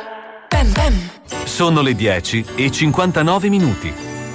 Bam bam. Sono le 10:59.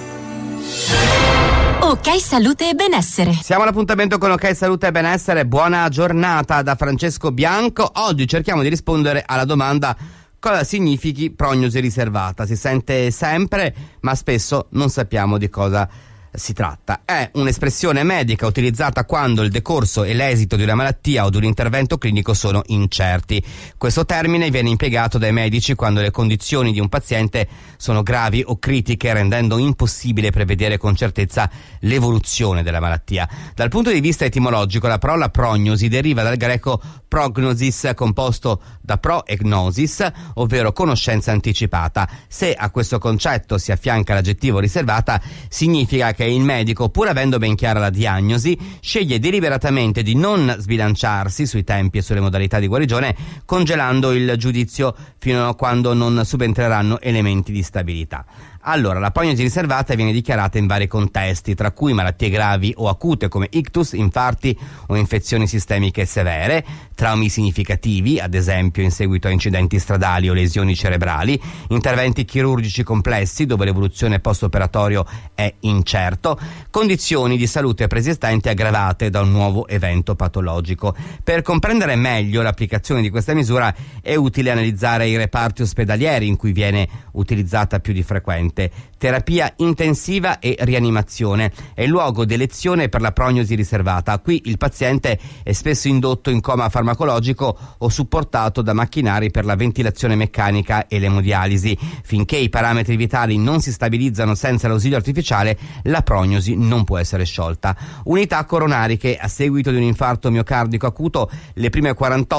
Ok Salute e Benessere. Siamo all'appuntamento con Ok Salute e Benessere. Buona giornata da Francesco Bianco. Oggi cerchiamo di rispondere alla domanda: cosa significhi prognosi riservata? Si sente sempre, ma spesso non sappiamo di cosa si tratta. È un'espressione medica utilizzata quando il decorso e l'esito di una malattia o di un intervento clinico sono incerti. Questo termine viene impiegato dai medici quando le condizioni di un paziente sono gravi o critiche, rendendo impossibile prevedere con certezza l'evoluzione della malattia. Dal punto di vista etimologico, la parola prognosi deriva dal greco prognosis, composto da pro e gnosis, ovvero conoscenza anticipata. Se a questo concetto si affianca l'aggettivo riservata, significa che il medico, pur avendo ben chiara la diagnosi, sceglie deliberatamente di non sbilanciarsi sui tempi e sulle modalità di guarigione, congelando il giudizio fino a quando non subentreranno elementi di stabilità. Allora, la prognosi riservata viene dichiarata in vari contesti, tra cui malattie gravi o acute come ictus, infarti o infezioni sistemiche severe, traumi significativi, ad esempio in seguito a incidenti stradali o lesioni cerebrali, interventi chirurgici complessi dove l'evoluzione post-operatorio è incerto, condizioni di salute preesistenti aggravate da un nuovo evento patologico. Per comprendere meglio l'applicazione di questa misura è utile analizzare i reparti ospedalieri in cui viene utilizzata più di frequente. Terapia intensiva e rianimazione è il luogo di elezione per la prognosi riservata. Qui il paziente è spesso indotto in coma farmacologico o supportato da macchinari per la ventilazione meccanica e l'emodialisi. Finché i parametri vitali non si stabilizzano senza l'ausilio artificiale, la prognosi non può essere sciolta. Unità coronariche: a seguito di un infarto miocardico acuto, le prime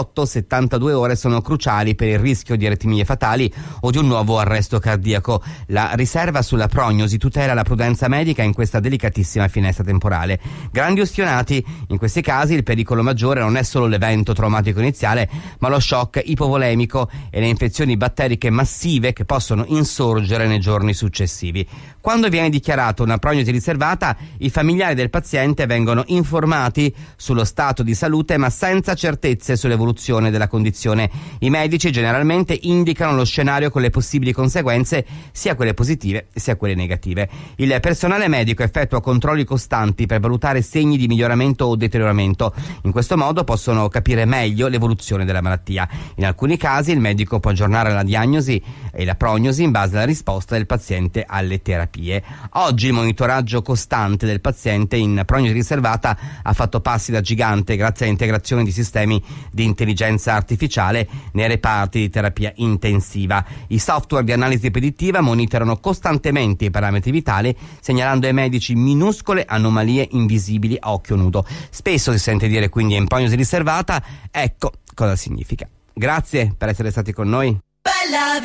48-72 ore sono cruciali per il rischio di aritmie fatali o di un nuovo arresto cardiaco. La riserva sulla prognosi tutela la prudenza medica in questa delicatissima finestra temporale. Grandi ustionati: in questi casi il pericolo maggiore non è solo l'evento traumatico iniziale, ma lo shock ipovolemico e le infezioni batteriche massive che possono insorgere nei giorni successivi. Quando viene dichiarata una prognosi riservata, i familiari del paziente vengono informati sullo stato di salute, ma senza certezze sull'evoluzione della condizione. I medici generalmente indicano lo scenario con le possibili conseguenze, sia quelle positive sia quelle negative. Il personale medico effettua controlli costanti per valutare segni di miglioramento o deterioramento. In questo modo possono capire meglio l'evoluzione della malattia. In alcuni casi il medico può aggiornare la diagnosi e la prognosi in base alla risposta del paziente alle terapie. Oggi il monitoraggio costante del paziente in prognosi riservata ha fatto passi da gigante grazie all'integrazione di sistemi di intelligenza artificiale nei reparti di terapia intensiva. I software di analisi predittiva monitorano costantemente i parametri vitali, segnalando ai medici minuscole anomalie invisibili a occhio nudo. Spesso si sente dire quindi in prognosi riservata. Ecco cosa significa. Grazie per essere stati con noi.